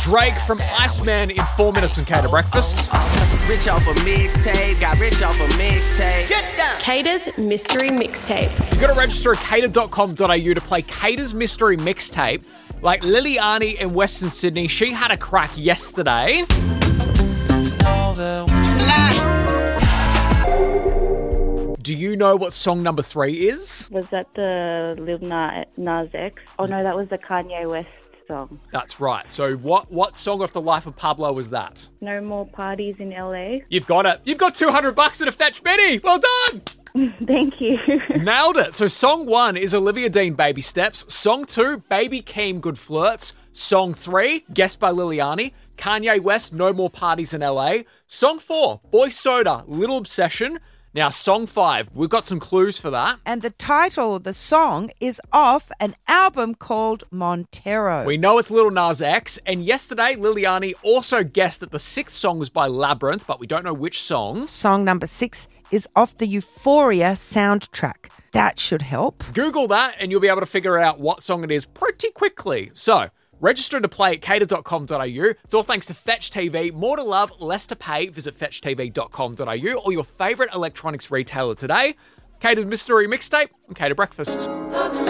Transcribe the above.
Drake from Iceman in 4 minutes on Cater Breakfast. Rich off a mixtape, got rich off a mixtape. Get down. Cater's Mystery Mixtape. You've got to register at cater.com.au to play Cater's Mystery Mixtape. Like Liliani in Western Sydney, she had a crack yesterday. Do you know what song number 3 is? Was that the Lil Nas X? Oh no, that was the Kanye West song. That's right. So what song off the Life of Pablo was that? No More Parties in LA. You've got it. You've got $200 at a Fetch Benny. Well done. Thank you. Nailed it. So song 1 is Olivia Dean, Baby Steps. Song 2, Baby Keem, Good Flirts. Song 3, Guessed by Liliani. Kanye West, No More Parties in LA. Song 4, Boy Soda, Little Obsession. Now, song 5, we've got some clues for that. And the title of the song is off an album called Montero. We know it's Lil Nas X, and yesterday Liliani also guessed that the 6th song was by Labyrinth, but we don't know which song. Song number 6 is off the Euphoria soundtrack. That should help. Google that and you'll be able to figure out what song it is pretty quickly. So, register to play at cater.com.au. It's all thanks to Fetch TV. More to love, less to pay. Visit fetchtv.com.au or your favourite electronics retailer today. Cater's Mystery Mixtape and Cater Breakfast.